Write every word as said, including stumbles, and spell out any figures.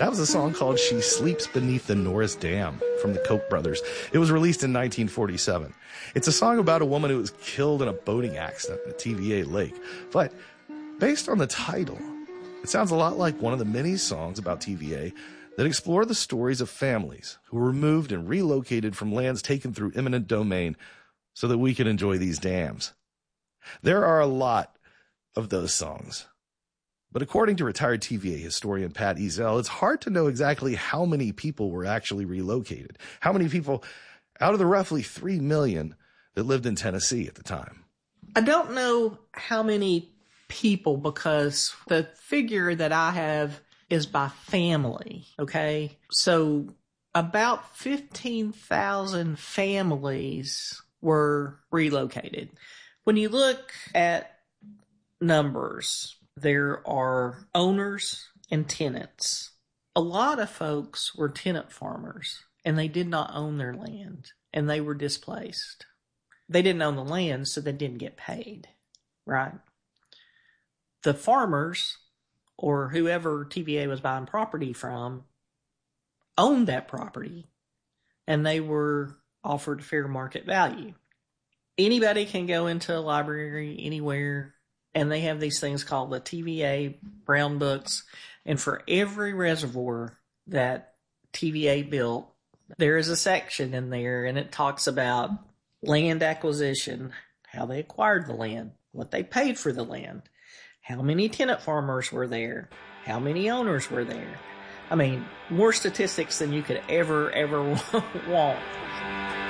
That was a song called She Sleeps Beneath the Norris Dam from the Koch brothers. It was released in nineteen forty-seven. It's a song about a woman who was killed in a boating accident in the T V A lake. But based on the title, it sounds a lot like one of the many songs about T V A that explore the stories of families who were removed and relocated from lands taken through eminent domain so that we can enjoy these dams. There are a lot of those songs. But according to retired T V A historian Pat Eazell, it's hard to know exactly how many people were actually relocated. How many people out of the roughly three million that lived in Tennessee at the time? I don't know how many people, because the figure that I have is by family, okay? So about fifteen thousand families were relocated. When you look at numbers, there are owners and tenants. A lot of folks were tenant farmers, and they did not own their land, and they were displaced. They didn't own the land, so they didn't get paid, right? The farmers, or whoever T V A was buying property from, owned that property, and they were offered fair market value. Anybody can go into a library anywhere, and they have these things called the T V A Brown Books. And for every reservoir that T V A built, there is a section in there, and it talks about land acquisition, how they acquired the land, what they paid for the land, how many tenant farmers were there, how many owners were there. I mean, more statistics than you could ever, ever want.